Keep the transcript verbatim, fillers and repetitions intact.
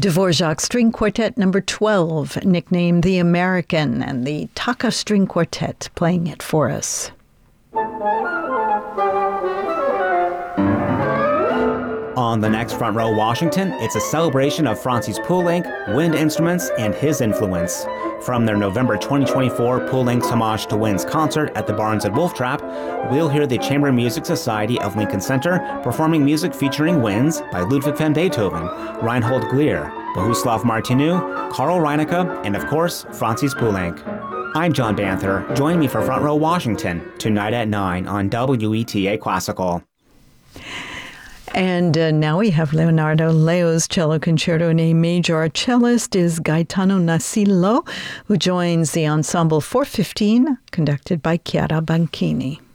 Dvorak String Quartet number twelve, nicknamed the American, and the Taka String Quartet playing it for us. On the next Front Row Washington, it's a celebration of Francis Poulenc, wind instruments, and his influence. From their November twenty twenty-four Poulenc's Homage to Winds concert at the Barns at Wolf Trap, we'll hear the Chamber Music Society of Lincoln Center performing music featuring winds by Ludwig van Beethoven, Reinhold Glier, Bohuslav Martinu, Karl Reinecke, and of course, Francis Poulenc. I'm John Banther. Join me for Front Row Washington, tonight at nine on W E T A Classical. And uh, now we have Leonardo Leo's Cello Concerto in A Major. Our cellist is Gaetano Nasillo, who joins the Ensemble four fifteen, conducted by Chiara Banchini.